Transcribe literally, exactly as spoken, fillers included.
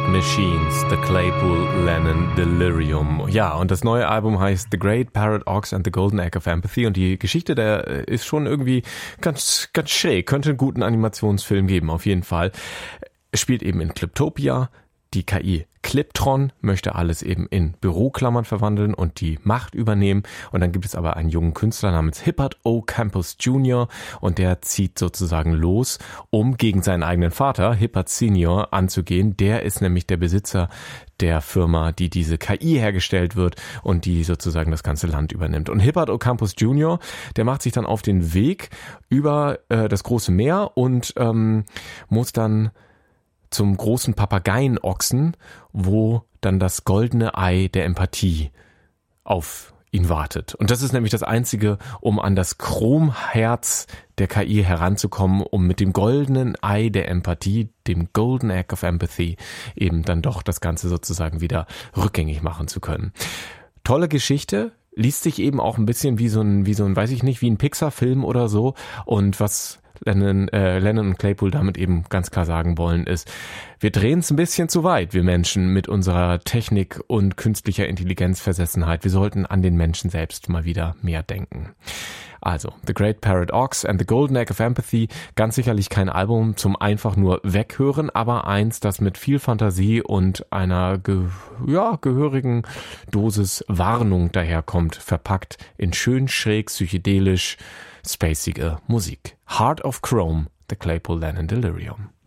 Machines, The Claypool Lennon Delirium. Ja, und das neue Album heißt The Great Parrot Ox and the Golden Egg of Empathy und die Geschichte, der ist schon irgendwie ganz, ganz schräg. Könnte einen guten Animationsfilm geben, auf jeden Fall. Es spielt eben in Cliptopia. Die K I Cliptron möchte alles eben in Büroklammern verwandeln und die Macht übernehmen. Und dann gibt es aber einen jungen Künstler namens Hibbert O'Campos Junior und der zieht sozusagen los, um gegen seinen eigenen Vater, Hibbert Senior, anzugehen. Der ist nämlich der Besitzer der Firma, die diese K I hergestellt wird und die sozusagen das ganze Land übernimmt. Und Hibbert O'Campos Junior, der macht sich dann auf den Weg über äh, das große Meer und ähm, muss dann zum großen Papageienochsen, wo dann das goldene Ei der Empathie auf ihn wartet. Und das ist nämlich das Einzige, um an das Chromherz der K I heranzukommen, um mit dem goldenen Ei der Empathie, dem Golden Egg of Empathy, eben dann doch das Ganze sozusagen wieder rückgängig machen zu können. Tolle Geschichte, liest sich eben auch ein bisschen wie so ein, wie so ein, weiß ich nicht, wie ein Pixar-Film oder so. Und was Lennon, äh, Lennon und Claypool damit eben ganz klar sagen wollen, ist, wir drehen es ein bisschen zu weit, wir Menschen, mit unserer Technik und künstlicher Intelligenzversessenheit. Wir sollten an den Menschen selbst mal wieder mehr denken. Also, The Great Parrot Ox and the Golden Egg of Empathy, ganz sicherlich kein Album zum einfach nur weghören, aber eins, das mit viel Fantasie und einer ge- ja, gehörigen Dosis Warnung daherkommt, verpackt in schön schräg, psychedelisch, spacige Musik. Heart of Chrome, The Claypool Lennon Delirium.